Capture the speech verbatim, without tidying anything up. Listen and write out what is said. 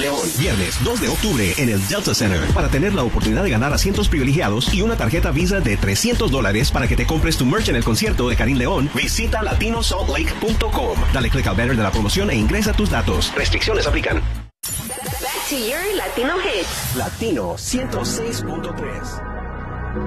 León. Viernes dos de octubre en el Delta Center. Para tener la oportunidad de ganar asientos privilegiados y una tarjeta Visa de trescientos dólares para que te compres tu merch en el concierto de Karim León, visita latino salt lake punto com. Dale click al banner de la promoción e ingresa tus datos. Restricciones aplican. Back to your Latino hits. Latino ciento seis punto tres.